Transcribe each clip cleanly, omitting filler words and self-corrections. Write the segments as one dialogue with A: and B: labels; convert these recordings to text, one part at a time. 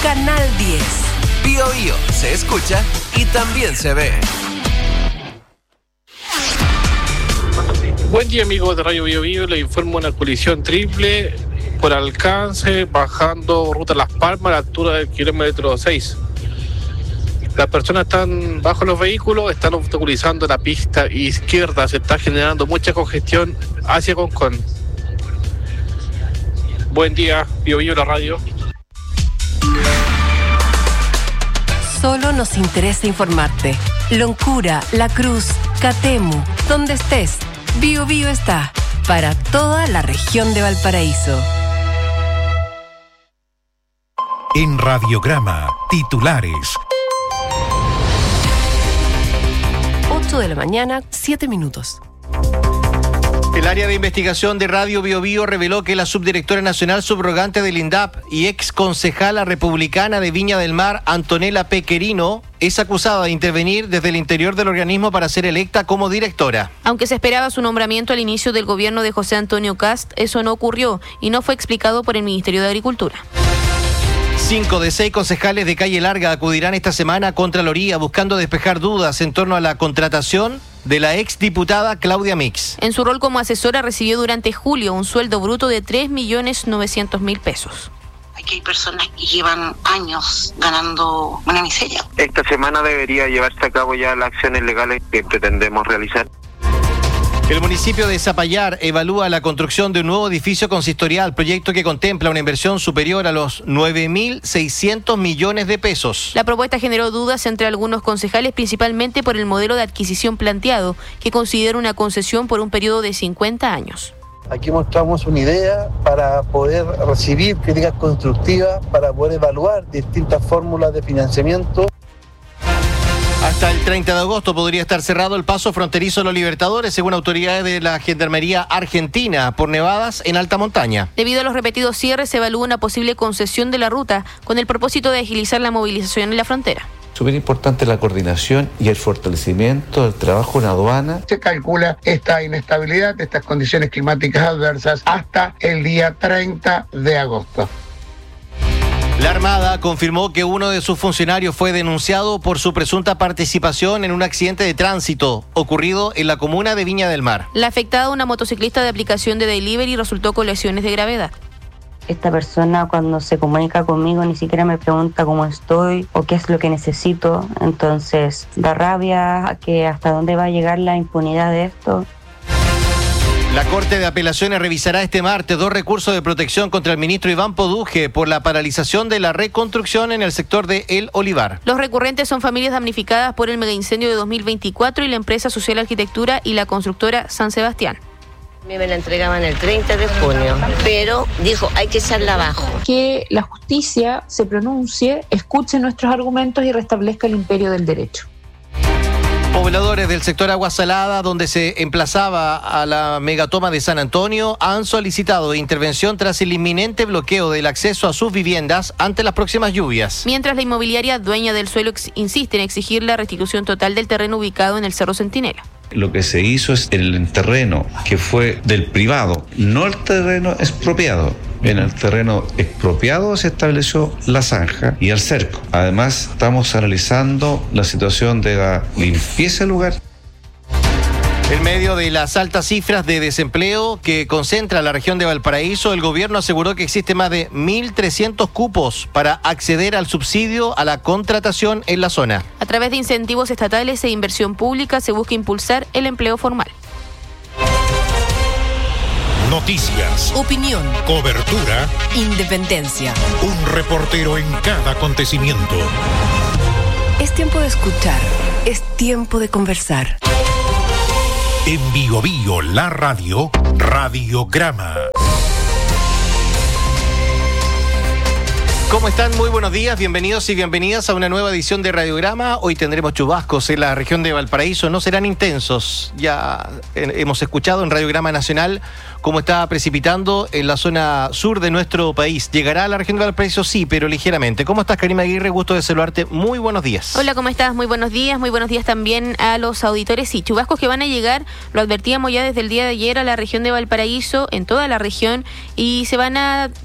A: Canal 10.
B: Bio Bio se escucha y también se ve.
C: Buen día, amigos de Radio Bio Bio. Les informo una colisión triple por alcance bajando ruta Las Palmas a la altura del kilómetro 6. Las personas están bajo los vehículos, están obstaculizando la pista izquierda. Se está generando mucha congestión hacia Concón. Buen día, Bio Bio, la radio.
A: Solo nos interesa informarte. Loncura, La Cruz, Catemu, donde estés, Bio Bio está para toda la región de Valparaíso.
D: En Radiograma, titulares.
A: 8 de la mañana, 7 minutos.
E: El área de investigación de Radio Bio Bio reveló que la subdirectora nacional subrogante del INDAP y ex concejala republicana de Viña del Mar, Antonella Pequerino, es acusada de intervenir desde el interior del organismo para ser electa como directora.
F: Aunque se esperaba su nombramiento al inicio del gobierno de José Antonio Kast, eso no ocurrió y no fue explicado por el Ministerio de Agricultura.
E: 5 de 6 concejales de Calle Larga acudirán esta semana a Contraloría buscando despejar dudas en torno a la contratación de la exdiputada Claudia Mix.
F: En su rol como asesora recibió durante julio un sueldo bruto de 3.900.000 pesos.
G: Aquí hay personas que llevan años ganando una miseria.
H: Esta semana debería llevarse a cabo ya las acciones legales que pretendemos realizar.
E: El municipio de Zapallar evalúa la construcción de un nuevo edificio consistorial, proyecto que contempla una inversión superior a los 9.600 millones de pesos.
F: La propuesta generó dudas entre algunos concejales, principalmente por el modelo de adquisición planteado, que considera una concesión por un periodo de 50 años.
I: Aquí mostramos una idea para poder recibir críticas constructivas, para poder evaluar distintas fórmulas de financiamiento.
E: Hasta el 30 de agosto podría estar cerrado el paso fronterizo de los Libertadores, según autoridades de la Gendarmería Argentina, por nevadas en alta montaña.
F: Debido a los repetidos cierres, se evalúa una posible concesión de la ruta con el propósito de agilizar la movilización en la frontera.
J: Súper importante la coordinación y el fortalecimiento del trabajo en aduana.
K: Se calcula esta inestabilidad, estas condiciones climáticas adversas hasta el día 30 de agosto.
E: La Armada confirmó que uno de sus funcionarios fue denunciado por su presunta participación en un accidente de tránsito ocurrido en la comuna de Viña del Mar.
F: La afectada, una motociclista de aplicación de delivery, resultó con lesiones de gravedad.
L: Esta persona cuando se comunica conmigo ni siquiera me pregunta cómo estoy o qué es lo que necesito. Entonces da rabia que hasta dónde va a llegar la impunidad de esto.
E: La Corte de Apelaciones revisará este martes 2 recursos de protección contra el ministro Iván Poduje por la paralización de la reconstrucción en el sector de El Olivar.
F: Los recurrentes son familias damnificadas por el megaincendio de 2024 y la empresa Social Arquitectura y la constructora San Sebastián.
M: Me la entregaban el 30 de junio, pero dijo, hay que echarla abajo.
N: Que la justicia se pronuncie, escuche nuestros argumentos y restablezca el imperio del derecho.
E: Pobladores del sector Agua Salada, donde se emplazaba a la megatoma de San Antonio, han solicitado intervención tras el inminente bloqueo del acceso a sus viviendas ante las próximas lluvias.
F: Mientras la inmobiliaria dueña del suelo insiste en exigir la restitución total del terreno ubicado en el Cerro Centinela.
J: Lo que se hizo es el terreno que fue del privado, no el terreno expropiado. En el terreno expropiado se estableció la zanja y el cerco. Además, estamos analizando la situación de la limpieza del lugar.
E: En medio de las altas cifras de desempleo que concentra la región de Valparaíso, el gobierno aseguró que existe más de 1.300 cupos para acceder al subsidio a la contratación en la zona.
F: A través de incentivos estatales e inversión pública se busca impulsar el empleo formal.
D: Noticias,
A: opinión,
D: cobertura,
A: independencia.
D: Un reportero en cada acontecimiento.
A: Es tiempo de escuchar, es tiempo de conversar.
D: En Bio Bio, la radio, Radiograma.
E: ¿Cómo están? Muy buenos días, bienvenidos y bienvenidas a una nueva edición de Radiograma. Hoy tendremos chubascos en la región de Valparaíso, no serán intensos. Ya hemos escuchado en Radiograma Nacional cómo está precipitando en la zona sur de nuestro país. ¿Llegará a la región de Valparaíso? Sí, pero ligeramente. ¿Cómo estás, Karima Aguirre? Gusto de saludarte. Muy buenos días.
F: Hola, ¿cómo estás? Muy buenos días también a los auditores. Sí, chubascos que van a llegar, lo advertíamos ya desde el día de ayer a la región de Valparaíso, en toda la región, y se van a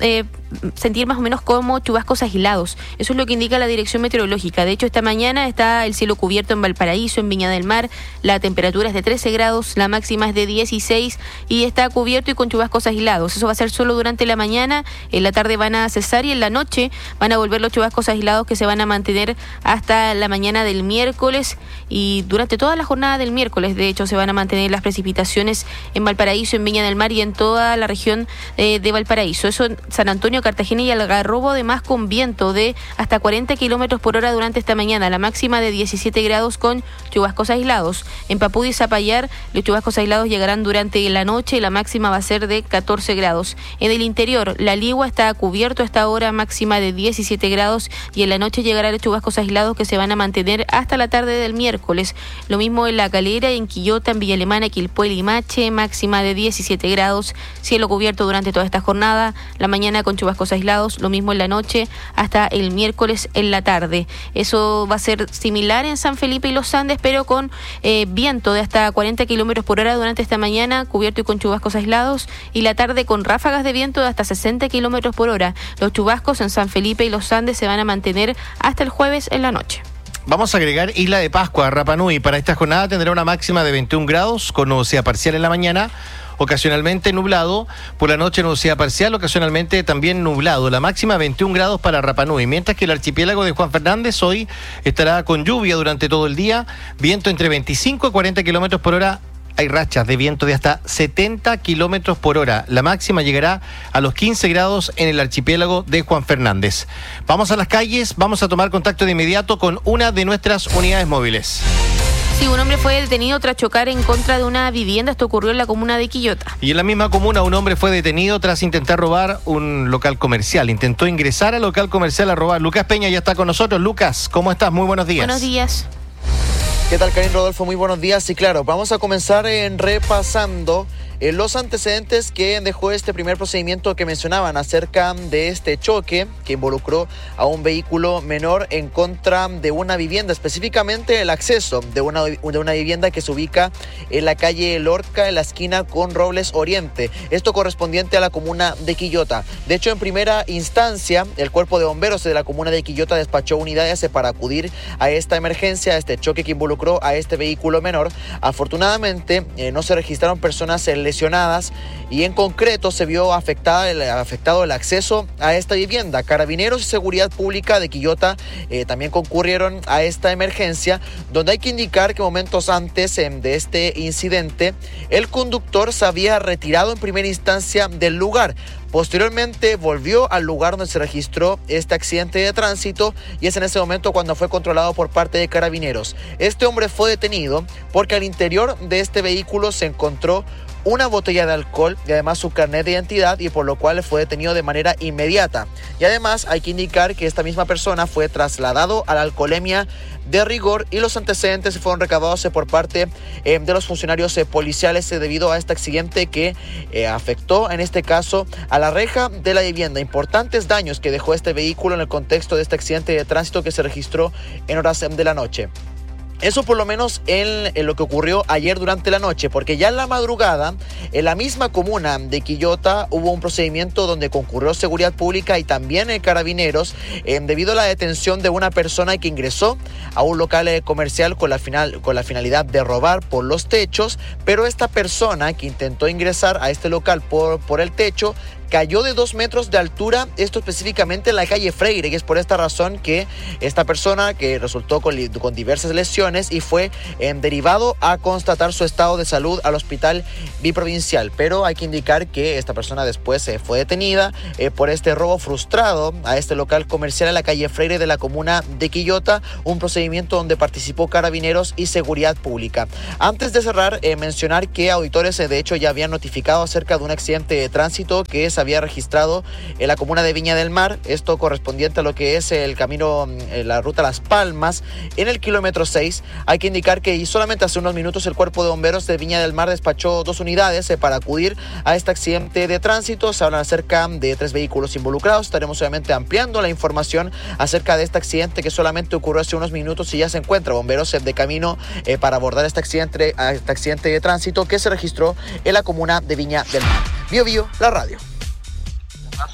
F: sentir más o menos como chubascos aislados. Eso es lo que indica la Dirección Meteorológica. De hecho, esta mañana está el cielo cubierto en Valparaíso, en Viña del Mar. La temperatura es de 13 grados, la máxima es de 16 y está cubierto y con chubascos aislados. Eso va a ser solo durante la mañana. En la tarde van a cesar y en la noche van a volver los chubascos aislados que se van a mantener hasta la mañana del miércoles, y durante toda la jornada del miércoles, de hecho, se van a mantener las precipitaciones en Valparaíso, en Viña del Mar y en toda la región de Valparaíso. Eso en San Antonio, Cartagena y Algarrobo, además con viento de hasta 40 kilómetros por hora durante esta mañana, la máxima de 17 grados con chubascos aislados. En Papudí y Zapallar, los chubascos aislados llegarán durante la noche y la máxima va a ser de 14 grados. En el interior, La Ligua está cubierto a esta hora, máxima de 17 grados, y en la noche llegarán los chubascos aislados que se van a mantener hasta la tarde del miércoles. Lo mismo en La Calera, en Quillota, en Villa Alemana, Quilpué y Limache, máxima de 17 grados, cielo cubierto durante toda esta jornada, la mañana con chubascos aislados, lo mismo en la noche hasta el miércoles en la tarde. Eso va a ser similar en San Felipe y Los Andes, pero con viento de hasta 40 kilómetros por hora durante esta mañana, cubierto y con chubascos aislados, y la tarde con ráfagas de viento de hasta 60 kilómetros por hora. Los chubascos en San Felipe y Los Andes se van a mantener hasta el jueves en la noche.
E: Vamos a agregar Isla de Pascua, Rapa Nui. Para esta jornada tendrá una máxima de 21 grados, con nubosidad parcial en la mañana, ocasionalmente nublado. Por la noche nubosidad parcial, ocasionalmente también nublado. La máxima 21 grados para Rapa Nui. Mientras que el archipiélago de Juan Fernández hoy estará con lluvia durante todo el día. Viento entre 25 y 40 kilómetros por hora. Hay rachas de viento de hasta 70 kilómetros por hora. La máxima llegará a los 15 grados en el archipiélago de Juan Fernández. Vamos a las calles, vamos a tomar contacto de inmediato con una de nuestras unidades móviles.
F: Sí, un hombre fue detenido tras chocar en contra de una vivienda. Esto ocurrió en la comuna de Quillota.
E: Y en la misma comuna, un hombre fue detenido tras intentar robar un local comercial. Intentó ingresar al local comercial a robar. Lucas Peña ya está con nosotros. Lucas, ¿cómo estás? Muy buenos días.
F: Buenos días.
O: ¿Qué tal, Karin, Rodolfo? Muy buenos días. Sí, claro, vamos a comenzar repasando los antecedentes que dejó este primer procedimiento que mencionaban acerca de este choque que involucró a un vehículo menor en contra de una vivienda, específicamente el acceso de una vivienda que se ubica en la calle Lorca, en la esquina con Robles Oriente. Esto correspondiente a la comuna de Quillota. De hecho, en primera instancia, el cuerpo de bomberos de la comuna de Quillota despachó unidades para acudir a esta emergencia, a este choque que involucró a este vehículo menor. Afortunadamente, no se registraron personas lesionadas y en concreto se vio afectado el acceso a esta vivienda. Carabineros y Seguridad Pública de Quillota también concurrieron a esta emergencia, donde hay que indicar que momentos antes de este incidente el conductor se había retirado en primera instancia del lugar. Posteriormente volvió al lugar donde se registró este accidente de tránsito y es en ese momento cuando fue controlado por parte de Carabineros. Este hombre fue detenido porque al interior de este vehículo se encontró una botella de alcohol y además su carnet de identidad, y por lo cual fue detenido de manera inmediata. Y además hay que indicar que esta misma persona fue trasladado a la alcoholemia de rigor y los antecedentes fueron recabados por parte de los funcionarios policiales debido a este accidente que afectó en este caso a la reja de la vivienda. Importantes daños que dejó este vehículo en el contexto de este accidente de tránsito que se registró en horas de la noche. Eso por lo menos en lo que ocurrió ayer durante la noche, porque ya en la madrugada, en la misma comuna de Quillota, hubo un procedimiento donde concurrió Seguridad Pública y también Carabineros debido a la detención de una persona que ingresó a un local comercial con la finalidad de robar por los techos, pero esta persona que intentó ingresar a este local por el techo cayó de 2 metros de altura, esto específicamente en la calle Freire, y es por esta razón que esta persona que resultó con diversas lesiones y fue derivado a constatar su estado de salud al hospital biprovincial. Pero hay que indicar que esta persona después fue detenida por este robo frustrado a este local comercial en la calle Freire de la comuna de Quillota, un procedimiento donde participó Carabineros y Seguridad Pública. Antes de cerrar, mencionar que auditores de hecho ya habían notificado acerca de un accidente de tránsito que se había registrado en la comuna de Viña del Mar, esto correspondiente a lo que es el camino, la ruta Las Palmas, en el kilómetro 6. Hay que indicar que solamente hace unos minutos el cuerpo de bomberos de Viña del Mar despachó 2 unidades para acudir a este accidente de tránsito. Se habla acerca de 3 vehículos involucrados. Estaremos obviamente ampliando la información acerca de este accidente que solamente ocurrió hace unos minutos y ya se encuentra bomberos de camino para abordar este accidente de tránsito que se registró en la comuna de Viña del Mar. Bio, la radio.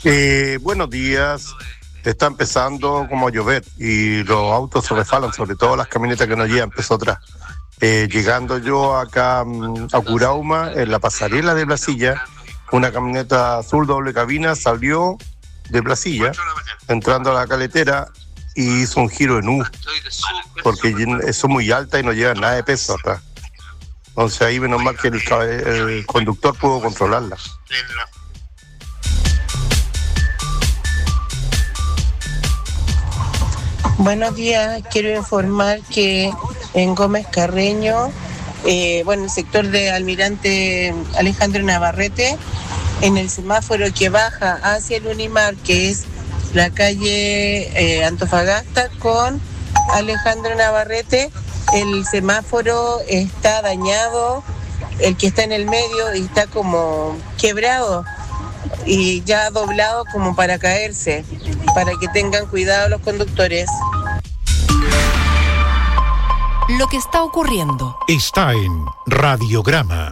P: Buenos días. Está empezando como a llover y los autos se resbalan, sobre todo las camionetas que nos llevan peso atrás. Llegando yo acá a Curauma, en la pasarela de Blasilla, una camioneta azul doble cabina salió de Blasilla, entrando a la caletera, y hizo un giro en U, porque son muy altas y no llevan nada de peso atrás. Entonces ahí menos mal que el conductor pudo controlarla.
Q: Buenos días, quiero informar que en Gómez Carreño, en el sector de Almirante Alejandro Navarrete, en el semáforo que baja hacia el Unimar, que es la calle Antofagasta con Alejandro Navarrete, el semáforo está dañado, el que está en el medio está como quebrado y ya doblado como para caerse, para que tengan cuidado los conductores.
A: Lo que está ocurriendo
D: está en Radiograma.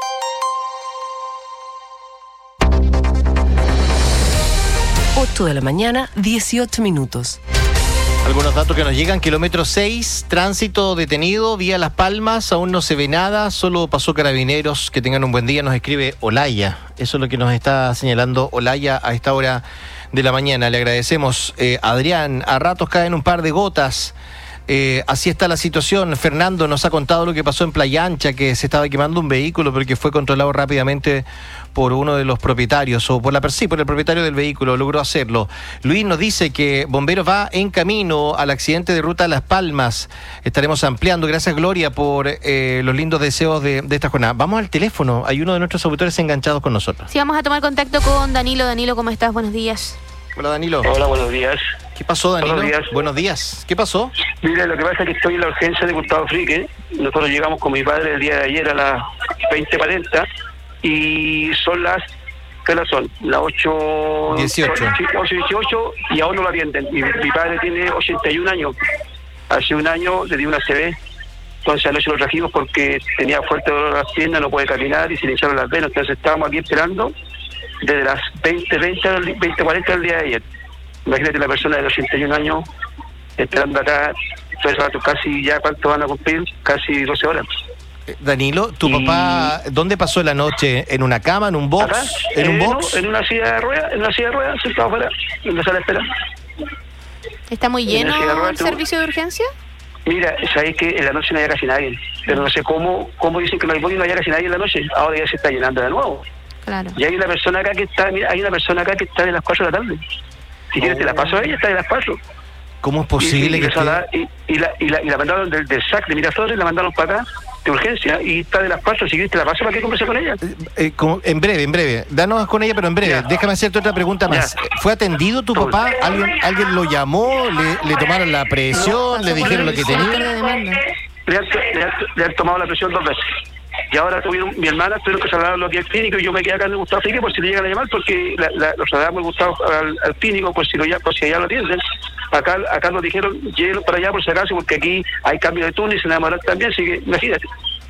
A: De la mañana, 18 minutos.
E: Algunos datos que nos llegan: kilómetro 6, tránsito detenido, vía Las Palmas, aún no se ve nada, solo pasó Carabineros. Que tengan un buen día, nos escribe Olaya. Eso es lo que nos está señalando Olaya a esta hora de la mañana. Le agradecemos. Adrián, a ratos caen un par de gotas. Así está la situación. Fernando nos ha contado lo que pasó en Playa Ancha, que se estaba quemando un vehículo, pero que fue controlado rápidamente por uno de los propietarios, o por el propietario del vehículo, logró hacerlo. Luis nos dice que Bomberos va en camino al accidente de ruta Las Palmas. Estaremos ampliando. Gracias, Gloria, por los lindos deseos de esta jornada. Vamos al teléfono, hay uno de nuestros auditores enganchados con nosotros.
F: Sí, vamos a tomar contacto con Danilo. Danilo, ¿cómo estás? Buenos días.
E: Hola, Danilo.
R: Hola, buenos días.
E: ¿Qué pasó, Danilo?
R: Buenos días.
E: Buenos días. ¿Qué pasó?
R: Mire, lo que pasa es que estoy en la urgencia de Gustavo Frique. Nosotros llegamos con mi padre el día de ayer a las 20:40 y son las... ¿Qué horas son? Las 8:18 y aún no lo atienden. Mi padre tiene 81 años. Hace un año le dio una ACV. Entonces anoche lo trajimos porque tenía fuerte dolor a las piernas, no puede caminar y se le hincharon las venas. Entonces estábamos aquí esperando desde las 20:40 del día de ayer. Imagínate la persona de 81 años esperando acá todo ese rato, casi ya, ¿cuánto van a cumplir? Casi 12 horas.
E: Danilo, ¿tu papá dónde pasó la noche? ¿En una cama, en un box?
R: ¿Acá?
E: ¿En un box?
R: No, en una silla de ruedas, sentado afuera, en la sala de espera.
F: ¿Está muy lleno el servicio de urgencia?
R: Mira, sabéis que en la noche no había casi nadie, pero no sé cómo dicen que no había casi nadie en la noche, ahora ya se está llenando de nuevo.
F: Claro.
R: Y hay una persona acá que está, de las 4 de la tarde. Si quieres te la paso a ella, está de las 4.
E: ¿Cómo es posible que
R: la mandaron del SAC de Miraflores, la mandaron para acá de urgencia y está de las 4. Si quieres te la paso para que converse con ella.
E: En breve. Danos con ella, pero en breve. Ya. Déjame hacerte otra pregunta más. Ya. ¿Fue atendido tu papá? ¿Alguien lo llamó? ¿Le tomaron la presión? ¿Le dijeron lo que tenía?
R: Le han tomado la presión 2 veces. Y ahora tuvieron mi hermana, tuvieron que trasladarlo aquí al clínico y yo me quedé acá en el Gustavo Frique por si le llegan a llamar, porque los trasladamos al Gustavo al clínico por si allá lo atienden. Acá nos dijeron, llévenlo para allá por si acaso, porque aquí hay cambio de turno y se enamoran también, así que imagínate.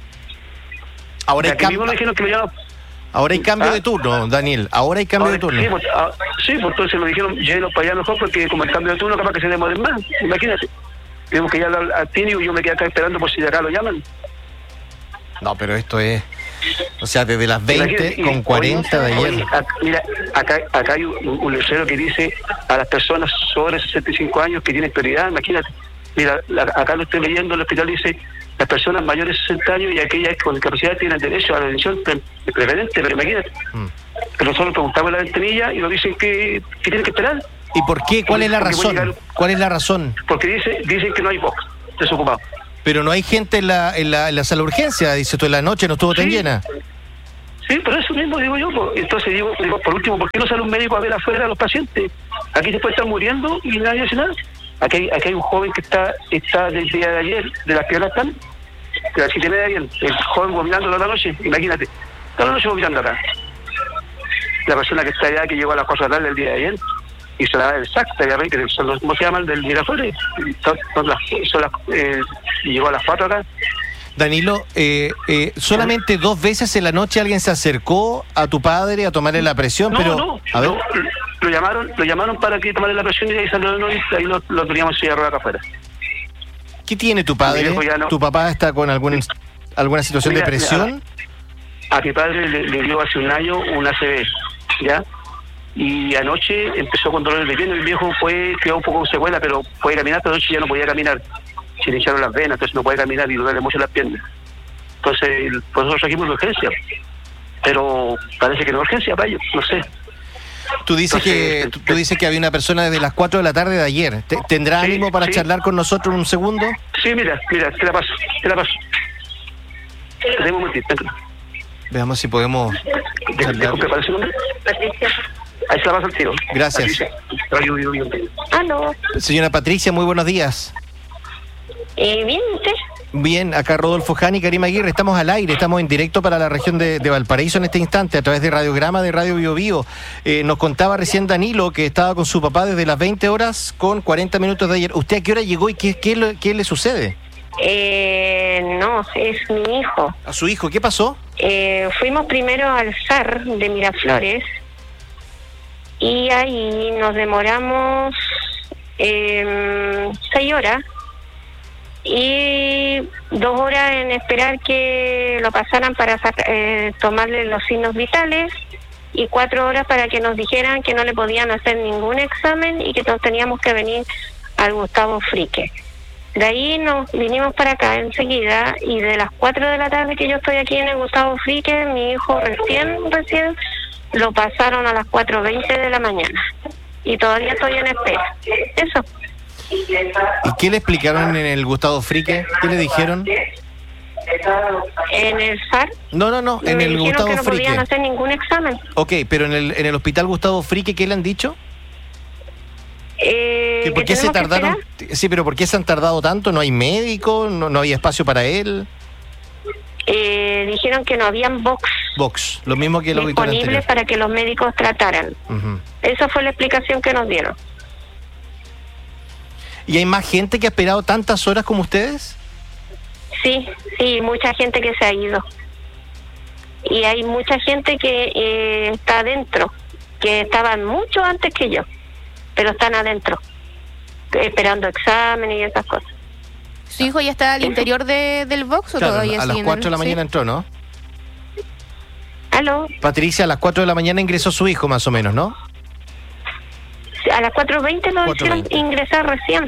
E: Ahora hay cambio. Ahora hay cambio de turno, Daniel. Ahora hay cambio de turno.
R: Sí, pues entonces nos dijeron, llévenlo para allá mejor, porque como el cambio de turno capaz que se demoren más, imagínate. Tenemos que ir al clínico y yo me quedé acá esperando por si de acá lo llaman.
E: No, pero esto es... O sea, desde las 20:40 de ayer.
R: Mira, acá hay un letrero que dice a las personas sobre 65 años que tienen prioridad, imagínate. Mira, acá lo estoy leyendo, el hospital dice las personas mayores de 60 años y aquellas con discapacidad tienen derecho a la atención preferente, pero imagínate. Pero nosotros preguntamos en la ventanilla y nos dicen que tienen que esperar.
E: ¿Y por qué? ¿Cuál es la razón? ¿Cuál es la razón?
R: Porque dicen que no hay box desocupado.
E: Pero no hay gente en la sala de urgencia, dice tú, en la noche no estuvo tan llena.
R: Sí, pero eso mismo digo yo. Entonces digo, por último, ¿por qué no sale un médico a ver afuera a los pacientes? Aquí se puede estar muriendo y nadie hace nada. Aquí hay un joven que está del día de ayer, de las piernas están, de las 7:30 de ayer, el joven vomitando toda la noche, imagínate, toda la noche vomitando acá. La persona que está allá, que llegó a las 4 de la tarde del día de ayer, y se la da el SAC, que son los, ¿cómo se llaman? Del Miraflores, llegó a las 4 acá.
E: Danilo, solamente 2 veces en la noche alguien se acercó a tu padre a tomarle la presión, pero...
R: No,
E: a ver.
R: lo llamaron para que tomara la presión y ahí salió de nuevo y ahí lo teníamos en silla de ruedas acá afuera.
E: ¿Qué tiene tu padre? ¿Tu papá está con alguna situación de presión?
R: A mi padre le dio hace un año un ACV, ¿ya? Y anoche empezó con dolores de pierna. El viejo quedó un poco con secuela, pero puede caminar, pero anoche ya no podía caminar. Se le hincharon las venas, entonces no puede caminar y le duele mucho las piernas. Entonces, por eso trajimos de urgencia. Pero parece que no es urgencia para ellos, no sé.
E: Tú dices que había una persona desde las 4 de la tarde de ayer. ¿Tendrá ánimo para charlar con nosotros un segundo?
R: Sí, mira, te la paso. Tenemos un momentito.
E: Veamos si podemos charlar.
R: ¿Cuál es su nombre? Patricia. Ahí se la paso al tiro.
E: Gracias.
N: Aló.
E: Señora Patricia, muy buenos días.
N: Bien, ¿usted?
E: Bien, acá Rodolfo Jani, Karima Aguirre, estamos al aire, estamos en directo para la región de Valparaíso en este instante, a través de Radiograma de Radio Bio Bio. Nos contaba recién Danilo que estaba con su papá desde las 20 horas con 40 minutos de ayer. ¿Usted a qué hora llegó y qué le sucede?
N: No, es mi hijo.
E: ¿A su hijo? ¿Qué pasó?
N: Fuimos primero al SAR de Miraflores y ahí nos demoramos 6 horas. Y 2 horas en esperar que lo pasaran para tomarle los signos vitales y 4 horas para que nos dijeran que no le podían hacer ningún examen y que nos teníamos que venir al Gustavo Fricke. De ahí nos vinimos para acá enseguida y de las 4 de la tarde que yo estoy aquí en el Gustavo Fricke, mi hijo recién lo pasaron a las 4:20 de la mañana y todavía estoy en espera. Eso.
E: ¿Y qué le explicaron en el Gustavo Fricke? ¿Qué le dijeron?
N: ¿En el SAR?
E: No, en el Gustavo
N: que no
E: Fricke.
N: podían hacer ningún examen.
E: Ok, pero en el hospital Gustavo Fricke, ¿qué le han dicho? ¿Por qué se tardaron? Sí, pero ¿por qué se han tardado tanto? ¿No hay médico? ¿No había espacio para él?
N: Dijeron que no habían box
E: lo mismo que el auditorio
N: disponibles
E: anterior.
N: para que los médicos trataran. Esa fue la explicación que nos dieron.
E: ¿Y hay más gente que ha esperado tantas horas como ustedes?
N: Sí, mucha gente que se ha ido. Y hay mucha gente que está adentro, que estaban mucho antes que yo, pero están adentro, esperando exámenes y esas cosas.
F: ¿Su hijo ya está al interior del box o
E: claro,
F: todavía
E: a las 4 de la mañana entró, ¿no?
N: ¿Aló?
E: Patricia, a las 4 de la mañana ingresó su hijo más o menos, ¿no?
N: A las 4:20 lo hicieron ingresar recién.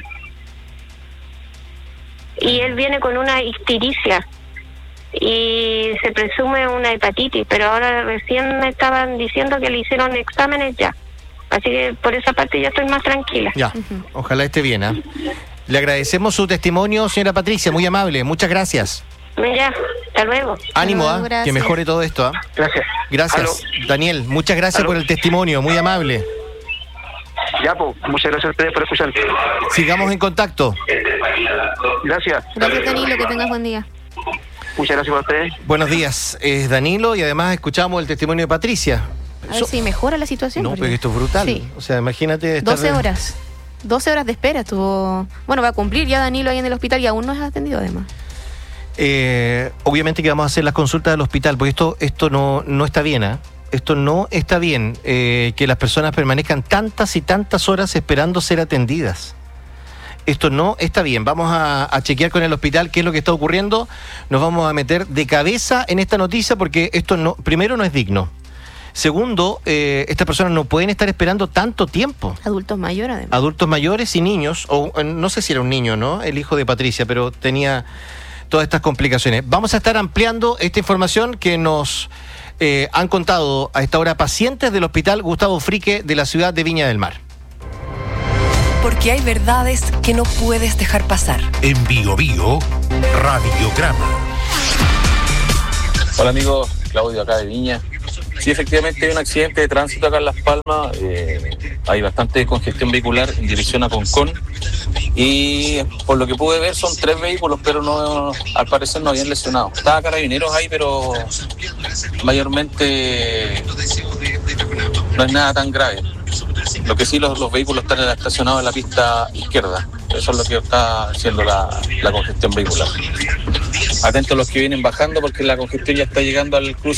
N: Y él viene con una ictericia y se presume una hepatitis, pero ahora recién me estaban diciendo que le hicieron exámenes ya. Así que por esa parte ya estoy más tranquila.
E: Ya, ojalá esté bien, ¿eh? Le agradecemos su testimonio, señora Patricia, muy amable, muchas gracias.
N: Ya, hasta luego.
E: Ánimo, que mejore todo esto. Gracias. ¿Aló? Daniel, muchas gracias por el testimonio, muy amable.
R: Ya, pues, muchas gracias a ustedes por escuchar.
E: Sigamos en contacto.
R: Gracias.
F: Gracias, Danilo, que tengas buen día.
R: Muchas gracias a ustedes.
E: Buenos días, es Danilo y además escuchamos el testimonio de Patricia.
F: A ver si mejora la situación.
E: No, pero esto es brutal.
F: Sí.
E: O sea, imagínate...
F: 12 horas. 12 horas de espera estuvo... Bueno, va a cumplir ya Danilo ahí en el hospital y aún no es atendido además.
E: Obviamente que vamos a hacer las consultas del hospital, porque esto no está bien, ¿eh? Esto no está bien, que las personas permanezcan tantas y tantas horas esperando ser atendidas. Esto no está bien. Vamos a chequear con el hospital qué es lo que está ocurriendo. Nos vamos a meter de cabeza en esta noticia porque esto primero no es digno. Segundo, estas personas no pueden estar esperando tanto tiempo.
F: Adultos mayores, además.
E: Adultos mayores y niños, o no sé si era un niño, ¿no? El hijo de Patricia, pero tenía todas estas complicaciones. Vamos a estar ampliando esta información que nos han contado a esta hora pacientes del Hospital Gustavo Fricke de la ciudad de Viña del Mar.
A: Porque hay verdades que no puedes dejar pasar.
D: En Bio Bio, Radiograma.
S: Hola amigos, Claudio acá de Viña. Sí, efectivamente hay un accidente de tránsito acá en Las Palmas. Hay bastante congestión vehicular en dirección a Concón. Y por lo que pude ver son 3 vehículos, pero no, al parecer no habían lesionado. Estaba Carabineros ahí, pero mayormente no es nada tan grave. Lo que sí, los vehículos están estacionados en la pista izquierda. Eso es lo que está haciendo la congestión vehicular. Atentos a los que vienen bajando porque la congestión ya está llegando al cruce